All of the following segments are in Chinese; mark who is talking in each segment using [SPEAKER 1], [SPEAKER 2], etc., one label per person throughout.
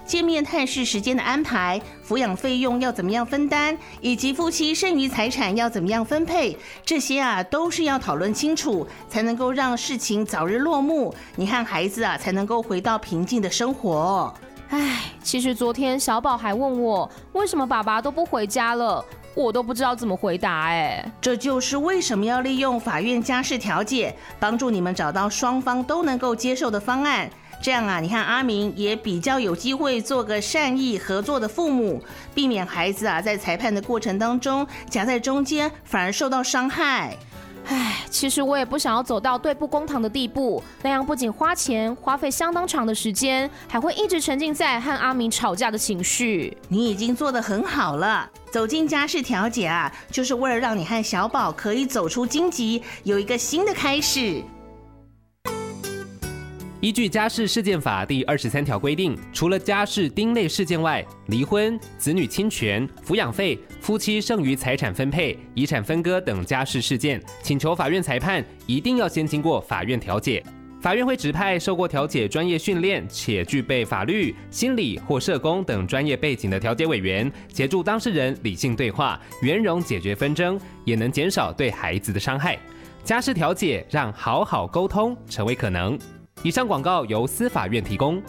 [SPEAKER 1] 见面探视时间的安排、抚养费用要怎么样分担，以及夫妻剩余财产要怎么样分配，这些都是要讨论清楚，才能够让事情早日落幕，你和孩子才能够回到平静的生活。
[SPEAKER 2] 其实昨天小宝还问我，为什么爸爸都不回家了，我都不知道怎么回答。
[SPEAKER 1] 这就是为什么要利用法院家事调解，帮助你们找到双方都能够接受的方案。这样你和阿明也比较有机会做个善意合作的父母，避免孩子在裁判的过程当中夹在中间，反而受到伤害。
[SPEAKER 2] 其实我也不想要走到对簿公堂的地步，那样不仅花钱花费相当长的时间，还会一直沉浸在和阿明吵架的情绪。
[SPEAKER 1] 你已经做得很好了，走进家事调解就是为了让你和小宝可以走出荆棘，有一个新的开始。
[SPEAKER 3] 依据家事事件法第23条规定，除了家事丁类事件外，离婚、子女侵权、抚养费、夫妻剩余财产分配、遗产分割等家事事件，请求法院裁判一定要先经过法院调解。法院会指派受过调解专业训练且具备法律、心理或社工等专业背景的调解委员，协助当事人理性对话，圆融解决纷争，也能减少对孩子的伤害。家事调解让好好沟通成为可能。以上广告由司法院提供。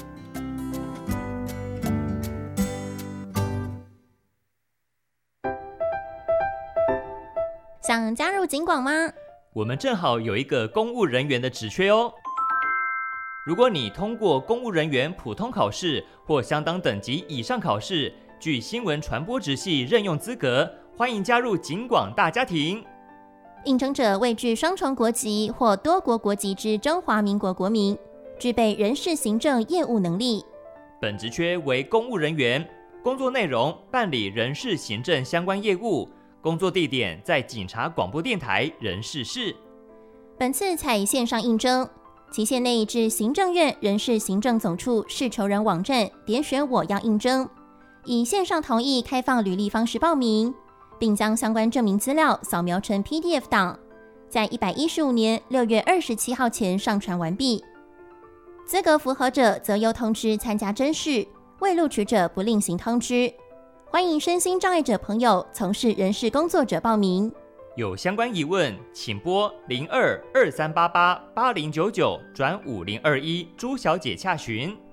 [SPEAKER 4] 想加入警广吗？
[SPEAKER 5] 我们正好有一个公务人员的职缺哦。如果你通过公务人员普通考试或相当等级以上考试，具新闻传播职系任用资格，欢迎加入警广大家庭。
[SPEAKER 4] 应征者为具双重国籍或多国国籍之中华民国国民，具备人事行政业务能力。
[SPEAKER 5] 本职缺为公务人员，工作内容办理人事行政相关业务，工作地点在警察广播电台人事室。
[SPEAKER 4] 本次采线上应征，期限内至行政院人事行政总处事求人网站点选我要应征，以线上同意开放履历方式报名，并将相关证明资料扫描成 PDF 档，在115年6月27号前上传完毕。资格符合者则由通知参加甄试，未录取者不另行通知。欢迎身心障碍者朋友从事人事工作者报名。
[SPEAKER 5] 有相关疑问，请拨02-2388-8099转5021朱小姐洽询。